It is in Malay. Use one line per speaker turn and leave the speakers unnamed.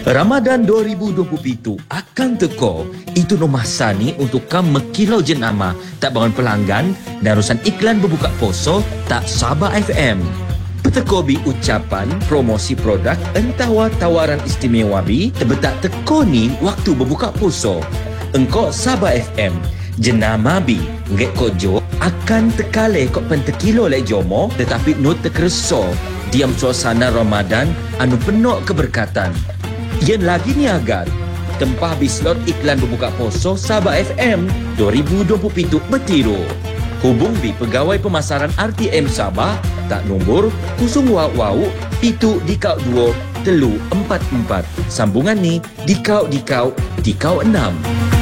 Ramadan 2027 akan teko. Itu no masa ni untuk kam mekilau jenama tak bangun pelanggan dan urusan iklan berbuka poso tak Sabah FM. Petekobi ucapan promosi produk entah tawaran istimewa bi terbetak teko ni waktu berbuka poso. Engkau Sabah FM jenama bi ngek kojo akan tekale kok pentekilo lek jomo tetapi no tekreso diam suasana Ramadan anu penuh keberkatan. Yen lagi ni agar tempah bislot iklan berbuka poso Sabah FM 2027 bertiru. Hubung di pegawai pemasaran RTM Sabah tak nombor 0 itu dikau 2 telu 44. Sambungan ni dikau 6.